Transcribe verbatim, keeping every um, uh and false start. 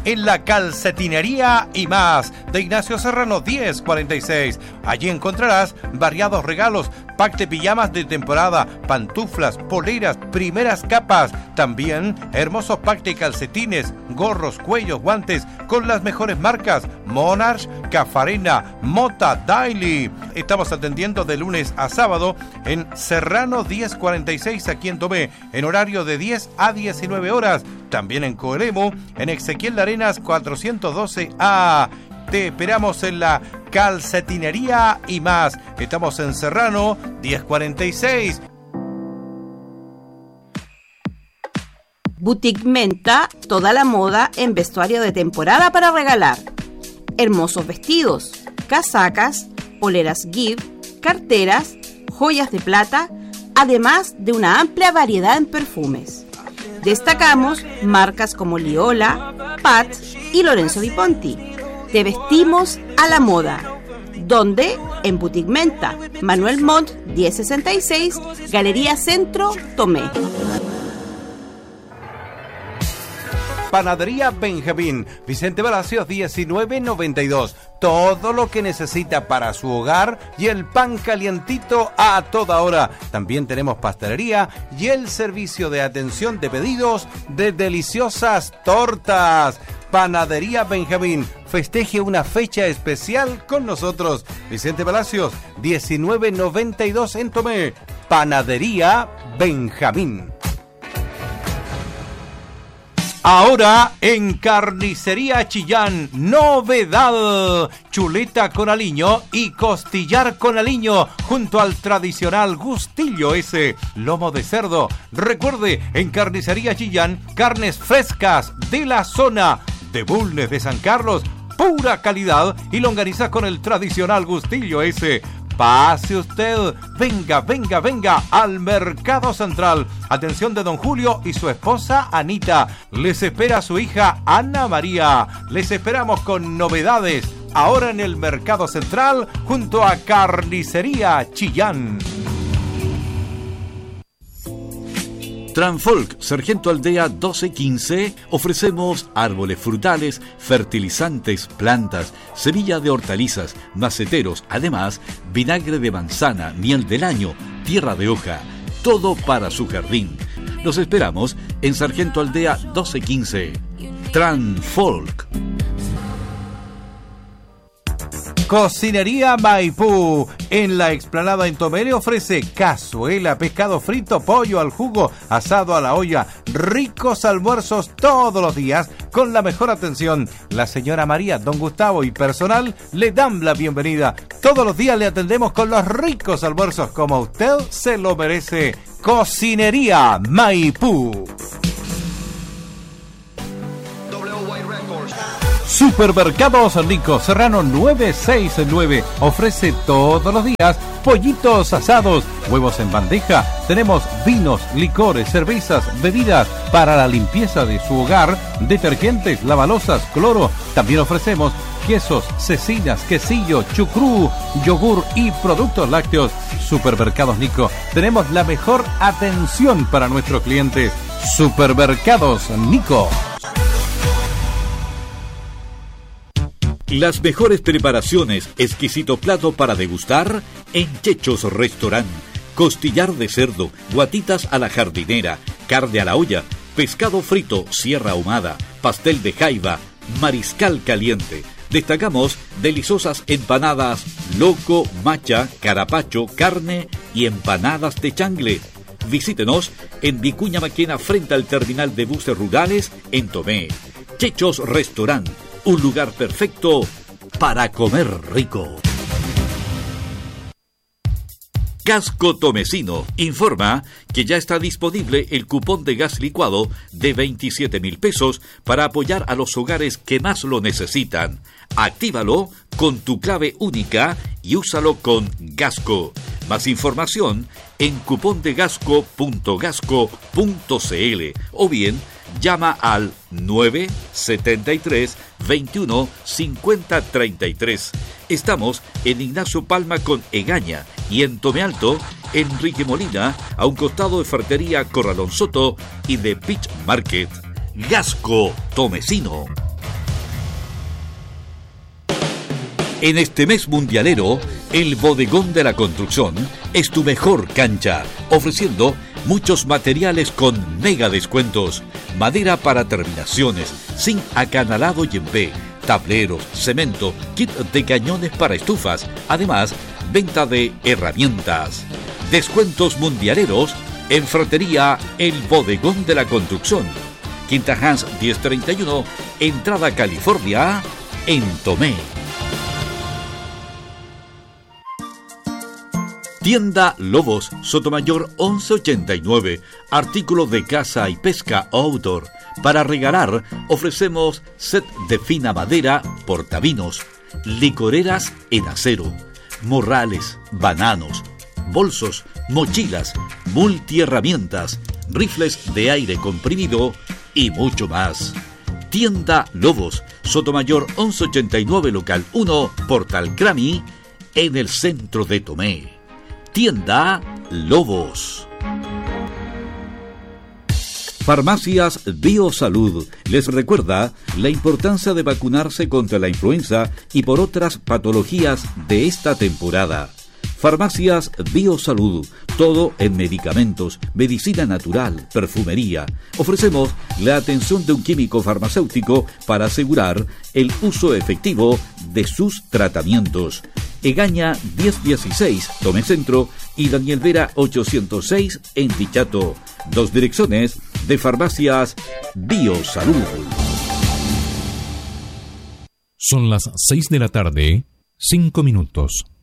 en la calcetinería y más de Ignacio Serrano diez cuarenta y seis. Allí encontrarás variados regalos, pack de pijamas de temporada, pantuflas, poleras, primeras capas. También hermosos pack de calcetines, gorros, cuellos, guantes con las mejores marcas: Monarch, Cafarena, Mota, Daily. Estamos atendiendo de lunes a sábado en Serrano diez cuarenta y seis aquí en Tomé, en horario de diez a diecinueve horas. También en Coelemu, en Ezequiel Arenas cuatrocientos doce A. Te esperamos en la calcetinería y más. Estamos en Serrano diez cuarenta y seis. Boutique Menta, toda la moda en vestuario de temporada para regalar. Hermosos vestidos, casacas, poleras gift, carteras, joyas de plata, además de una amplia variedad en perfumes. Destacamos marcas como Liola, Pat y Lorenzo Di Ponti. Te vestimos a la moda. ¿Dónde? En Boutique Menta, Manuel Montt diez sesenta y seis, Galería Centro, Tomé. Panadería Benjamín, Vicente Palacios diecinueve noventa y dos. Todo lo que necesita para su hogar y el pan calientito a toda hora. También tenemos pastelería y el servicio de atención de pedidos de deliciosas tortas. Panadería Benjamín, festeje una fecha especial con nosotros. Vicente Palacios diecinueve noventa y dos en Tomé. Panadería Benjamín. Ahora en Carnicería Chillán, novedad: chuleta con aliño y costillar con aliño junto al tradicional gustillo ese, lomo de cerdo. Recuerde, en Carnicería Chillán, carnes frescas de la zona, de Bulnes, de San Carlos, pura calidad, y longaniza con el tradicional gustillo ese. Pase usted, venga, venga, venga al Mercado Central. Atención de don Julio y su esposa Anita. Les espera su hija Ana María. Les esperamos con novedades ahora en el Mercado Central junto a Carnicería Chillán. Transfolk, Sargento Aldea doce quince, ofrecemos árboles frutales, fertilizantes, plantas, semilla de hortalizas, maceteros, además vinagre de manzana, miel del año, tierra de hoja, todo para su jardín. Los esperamos en Sargento Aldea doce quince. Transfolk. Cocinería Maipú, en la explanada en Tomé, le ofrece cazuela, pescado frito, pollo al jugo, asado a la olla, ricos almuerzos todos los días con la mejor atención. La señora María, don Gustavo y personal le dan la bienvenida. Todos los días le atendemos con los ricos almuerzos como usted se lo merece. Cocinería Maipú. Supermercados Nico Serrano nueve sesenta y nueve ofrece todos los días pollitos asados, huevos en bandeja. Tenemos vinos, licores, cervezas, bebidas para la limpieza de su hogar, detergentes, lavalosas, cloro. También ofrecemos quesos, cecinas, quesillo, chucrú, yogur y productos lácteos. Supermercados Nico, tenemos la mejor atención para nuestros clientes. Supermercados Nico. Las mejores preparaciones, exquisito plato para degustar en Chechos Restaurant. Costillar de cerdo, guatitas a la jardinera, carne a la olla, pescado frito, sierra ahumada, pastel de jaiba, mariscal caliente. Destacamos deliciosas empanadas, loco, macha, carapacho, carne y empanadas de changle. Visítenos en Vicuña Maquena frente al terminal de buses rurales en Tomé. Chechos Restaurant. Un lugar perfecto para comer rico. Gasco Tomecino informa que ya está disponible el cupón de gas licuado de veintisiete mil pesos para apoyar a los hogares que más lo necesitan. Actívalo con tu clave única y úsalo con Gasco. Más información en cupondegasco punto gasco punto cl o bien llama al nueve setenta y tres veintiuno cincuenta treinta y tres. Estamos en Ignacio Palma con Egaña y en Tomé Alto, Enrique Molina, a un costado de Ferretería Corralón Soto y de Beach Market. Gasco Tomecino. En este mes mundialero, el Bodegón de la Construcción es tu mejor cancha, ofreciendo muchos materiales con mega descuentos. Madera para terminaciones, zinc acanalado y en B, tableros, cemento, kit de cañones para estufas, además, venta de herramientas. Descuentos mundialeros en Ferretería El Bodegón de la Construcción. Quinta Hans diez treinta y uno, entrada California, en Tomé. Tienda Lobos, Sotomayor once ochenta y nueve, artículos de caza y pesca outdoor. Para regalar, ofrecemos set de fina madera, portavinos, licoreras en acero, morrales, bananos, bolsos, mochilas, multiherramientas, rifles de aire comprimido y mucho más. Tienda Lobos, Sotomayor once ochenta y nueve, local uno, Portal Crami, en el centro de Tomé. Tienda Lobos. Farmacias Biosalud les recuerda la importancia de vacunarse contra la influenza y por otras patologías de esta temporada. Farmacias Biosalud, todo en medicamentos, medicina natural, perfumería. Ofrecemos la atención de un químico farmacéutico para asegurar el uso efectivo de sus tratamientos. Egaña diez dieciséis, Tomé Centro, y Daniel Vera ochocientos seis en Dichato. Dos direcciones de Farmacias Biosalud. Son las seis de la tarde, cinco minutos.